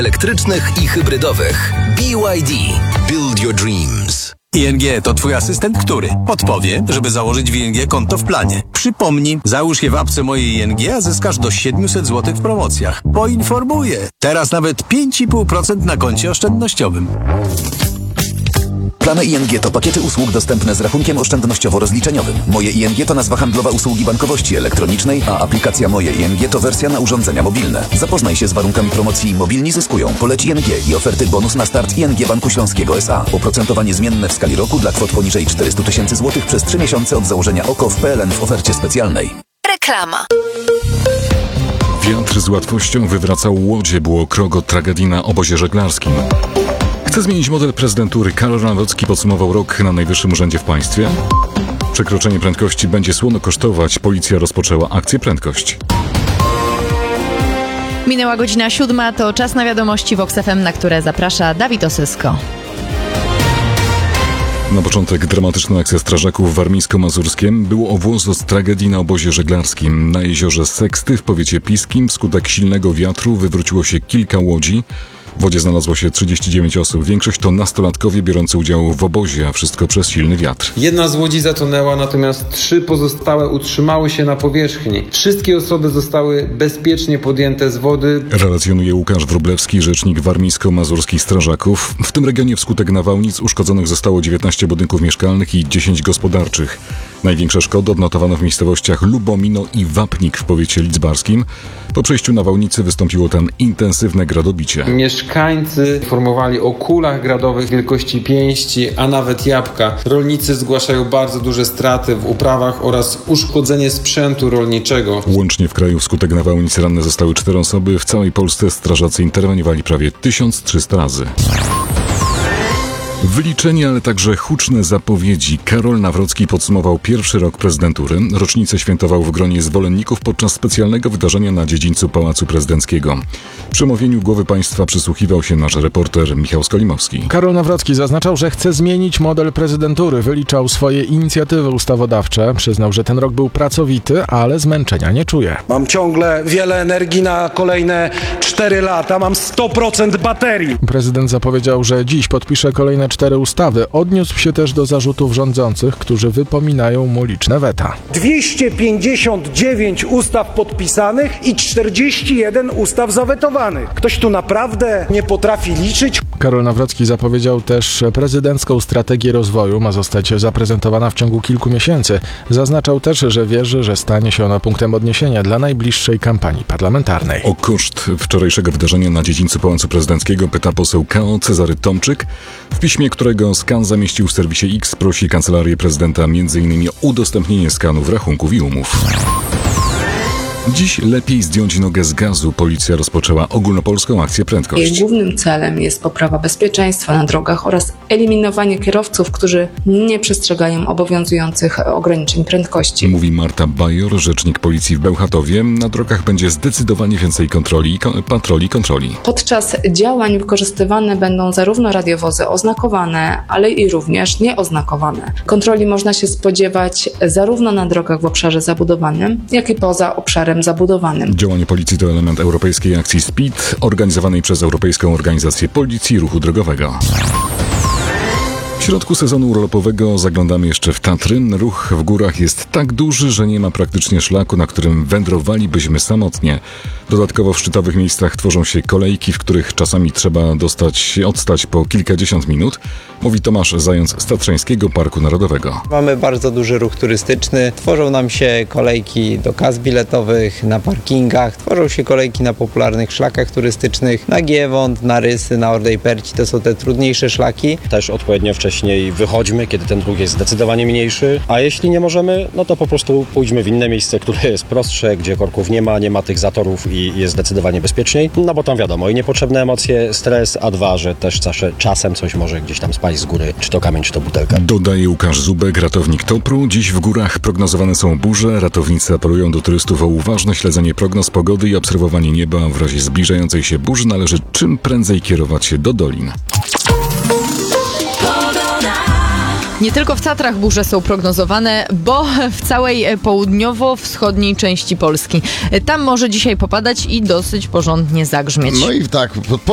elektrycznych i hybrydowych. BYD. Build your dreams. ING to twój asystent, który podpowie, żeby założyć w ING konto w planie. Przypomni, załóż je w apce mojej ING, a zyskasz do 700 zł w promocjach. Poinformuję. Teraz nawet 5,5% na koncie oszczędnościowym. Plany ING to pakiety usług dostępne z rachunkiem oszczędnościowo-rozliczeniowym. Moje ING to nazwa handlowa usługi bankowości elektronicznej, a aplikacja Moje ING to wersja na urządzenia mobilne. Zapoznaj się z warunkami promocji Mobilni zyskują. Poleć ING i oferty bonus na start ING Banku Śląskiego S.A. Oprocentowanie zmienne w skali roku dla kwot poniżej 400 000 złotych przez 3 miesiące od założenia OKO w PLN w ofercie specjalnej. Reklama. Wiatr z łatwością wywracał łodzie, było krok od tragedii na obozie żeglarskim. Chce zmienić model prezydentury. Karol Nawrocki podsumował rok na najwyższym urzędzie w państwie. Przekroczenie prędkości będzie słono kosztować. Policja rozpoczęła akcję Prędkość. Minęła godzina 7, to czas na wiadomości Vox FM, na które zaprasza Dawid Osysko. Na początek dramatyczna akcja strażaków w Warmińsko-Mazurskiem. Było o włos od tragedii na obozie żeglarskim. Na jeziorze Seksty w powiecie piskim wskutek silnego wiatru wywróciło się kilka łodzi. W wodzie znalazło się 39 osób. Większość to nastolatkowie biorący udział w obozie, a wszystko przez silny wiatr. Jedna z łodzi zatonęła, natomiast 3 pozostałe utrzymały się na powierzchni. Wszystkie osoby zostały bezpiecznie podjęte z wody. Relacjonuje Łukasz Wróblewski, rzecznik warmińsko-mazurskich strażaków. W tym regionie wskutek nawałnic uszkodzonych zostało 19 budynków mieszkalnych i 10 gospodarczych. Największe szkody odnotowano w miejscowościach Lubomino i Wapnik w powiecie lidzbarskim. Po przejściu nawałnicy wystąpiło tam intensywne gradobicie. Mieszkańcy informowali o kulach gradowych wielkości pięści, a nawet jabłka. Rolnicy zgłaszają bardzo duże straty w uprawach oraz uszkodzenie sprzętu rolniczego. Łącznie w kraju wskutek nawałnic ranne zostały 4 osoby. W całej Polsce strażacy interweniowali prawie 1300 razy. Wyliczenie, ale także huczne zapowiedzi. Karol Nawrocki podsumował pierwszy rok prezydentury. Rocznicę świętował w gronie zwolenników podczas specjalnego wydarzenia na dziedzińcu Pałacu Prezydenckiego. Przy omówieniu głowy państwa przysłuchiwał się nasz reporter Michał Skolimowski. Karol Nawrocki zaznaczał, że chce zmienić model prezydentury. Wyliczał swoje inicjatywy ustawodawcze. Przyznał, że ten rok był pracowity, ale zmęczenia nie czuje. Mam ciągle wiele energii na kolejne 4 lata. Mam 100% baterii. Prezydent zapowiedział, że dziś podpisze kolejne 4 ustawy. Odniósł się też do zarzutów rządzących, którzy wypominają mu liczne weta. 259 ustaw podpisanych i 41 ustaw zawetowanych. Ktoś tu naprawdę nie potrafi liczyć? Karol Nawrocki zapowiedział też prezydencką strategię rozwoju. Ma zostać zaprezentowana w ciągu kilku miesięcy. Zaznaczał też, że wierzy, że stanie się ona punktem odniesienia dla najbliższej kampanii parlamentarnej. O koszt wczorajszego wydarzenia na dziedzińcu Pałacu Prezydenckiego pyta poseł KO Cezary Tomczyk. W piśmie, którego skan zamieścił w serwisie X, prosi Kancelarię Prezydenta m.in. o udostępnienie skanów rachunków i umów. Dziś lepiej zdjąć nogę z gazu. Policja rozpoczęła ogólnopolską akcję Prędkość. Jej głównym celem jest poprawa bezpieczeństwa na drogach oraz eliminowanie kierowców, którzy nie przestrzegają obowiązujących ograniczeń prędkości. Mówi Marta Bajor, rzecznik policji w Bełchatowie. Na drogach będzie zdecydowanie więcej kontroli. Podczas działań wykorzystywane będą zarówno radiowozy oznakowane, ale i również nieoznakowane. Kontroli można się spodziewać zarówno na drogach w obszarze zabudowanym, jak i poza obszarem zabudowanym. Działanie policji to element europejskiej akcji SPEED, organizowanej przez Europejską Organizację Policji i Ruchu Drogowego. W środku sezonu urlopowego zaglądamy jeszcze w Tatry. Ruch w górach jest tak duży, że nie ma praktycznie szlaku, na którym wędrowalibyśmy samotnie. Dodatkowo w szczytowych miejscach tworzą się kolejki, w których czasami trzeba odstać po kilkadziesiąt minut, mówi Tomasz Zając z Tatrzańskiego Parku Narodowego. Mamy bardzo duży ruch turystyczny, tworzą nam się kolejki do kas biletowych, na parkingach, tworzą się kolejki na popularnych szlakach turystycznych, na Giewont, na Rysy, na Ordej Perci, to są te trudniejsze szlaki. Też odpowiednio wcześniej wychodźmy, kiedy ten ruch jest zdecydowanie mniejszy, a jeśli nie możemy, no to po prostu pójdźmy w inne miejsce, które jest prostsze, gdzie korków nie ma tych zatorów i jest zdecydowanie bezpieczniej, no bo tam wiadomo, i niepotrzebne emocje, stres, a 2, że też czasem coś może gdzieś tam spaść z góry, czy to kamień, czy to butelka. Dodaje Łukasz Zubek, ratownik TOPR-u. Dziś w górach prognozowane są burze. Ratownicy apelują do turystów o uważne śledzenie prognoz pogody i obserwowanie nieba. W razie zbliżającej się burzy należy czym prędzej kierować się do dolin. Nie tylko w Tatrach burze są prognozowane, bo w całej południowo-wschodniej części Polski. Tam może dzisiaj popadać i dosyć porządnie zagrzmieć. No i tak,